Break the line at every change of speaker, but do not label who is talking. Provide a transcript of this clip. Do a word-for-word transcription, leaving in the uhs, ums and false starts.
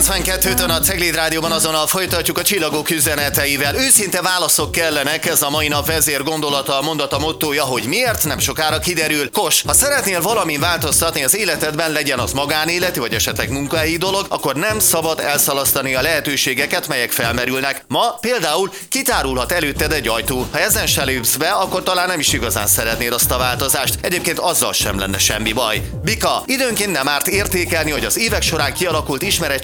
kilencvenkettőtön a Cegléd Rádióban azonnal folytatjuk a csillagok üzeneteivel. Őszinte válaszok kellenek, ez a mai nap vezér gondolata, a mondata, mottója, hogy miért, nem sokára kiderül. Kos, ha szeretnél valamin változtatni az életedben, legyen az magánéleti vagy esetleg munkahelyi dolog, akkor nem szabad elszalasztani a lehetőségeket, melyek felmerülnek. Ma például kitárulhat előtted egy ajtó. Ha ezen se lépsz be, akkor talán nem is igazán szeretnéd azt a változást. Egyébként azzal sem lenne semmi baj. Bika, időnként nem árt értékelni, hogy az évek során kialakult ismerettség